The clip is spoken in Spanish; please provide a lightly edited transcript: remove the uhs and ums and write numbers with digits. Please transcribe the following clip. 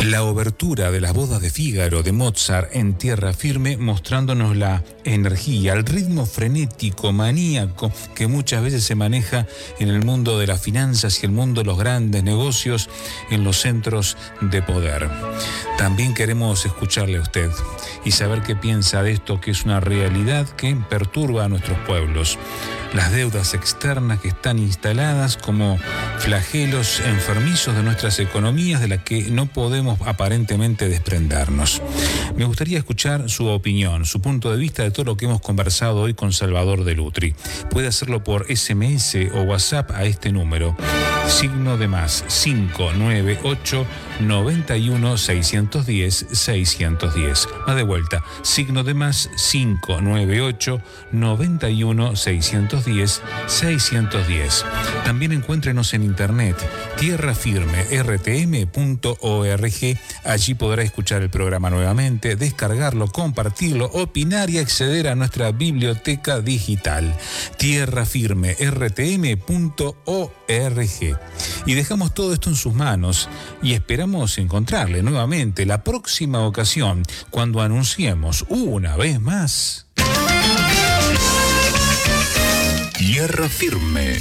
La obertura de las bodas de Fígaro de Mozart en Tierra Firme, mostrándonos la energía, el ritmo frenético, maníaco que muchas veces se maneja en el mundo de las finanzas y el mundo de los grandes negocios en los centros de poder. También queremos escucharle a usted y saber qué piensa de esto, que es una realidad que perturba a nuestros pueblos. Las deudas externas que están instaladas como flagelos enfermizos de nuestras economías, de las que no podemos aparentemente desprendernos. Me gustaría escuchar su opinión, su punto de vista de todo lo que hemos conversado hoy con Salvador de Lutri. Puede hacerlo por SMS o WhatsApp a este número, signo de más 598 91 610 610. Más de vuelta, signo de más 598 91 610 610. También encuéntrenos en internet tierrafirmertm.org. Allí podrá escuchar el programa nuevamente, descargarlo, compartirlo, opinar y acceder a nuestra biblioteca digital. tierrafirmertm.org. Y dejamos todo esto en sus manos y esperamos encontrarle nuevamente la próxima ocasión cuando anunciemos una vez más Tierra Firme.